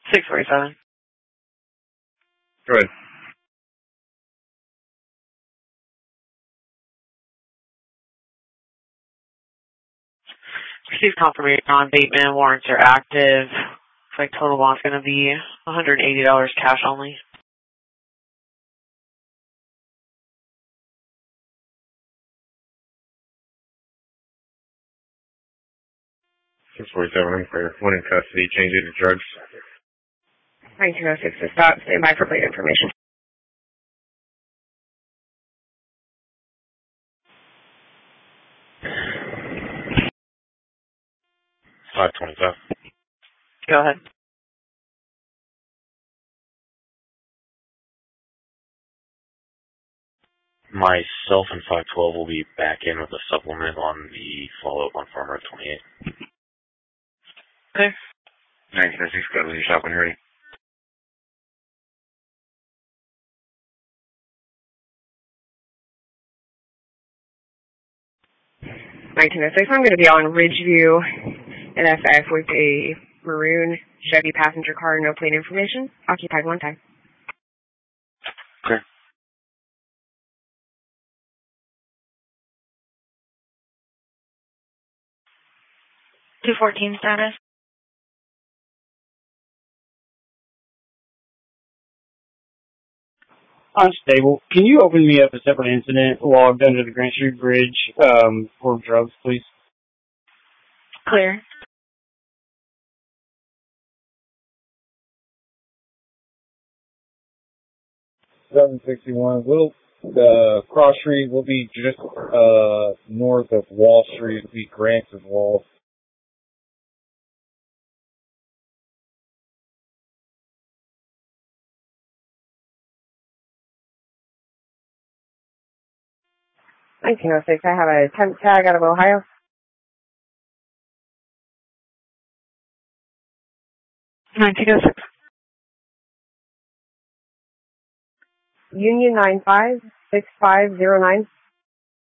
647. Go ahead. Received confirmation on Bateman. Warrants are active. Looks like total bond's going to be $180 cash only. For one in custody, change it to drugs. 1906 to stop. Stand by for plate information. $527. Go ahead. Myself and 512 will be back in with a supplement on the follow-up on Farmer 28. Okay. 1906, go with your shop when you're ready. I'm going to be on Ridgeview NFX with a maroon Chevy passenger car, no plate information. Occupied one time. Okay. $214 status. Unstable. Can you open me up a separate incident logged under the Grant Street Bridge for drugs, please? Clear. $761. Cross Street will be just north of Wall Street. It'll be Grants and Wall. I have a temp tag out of Ohio. Union 956509.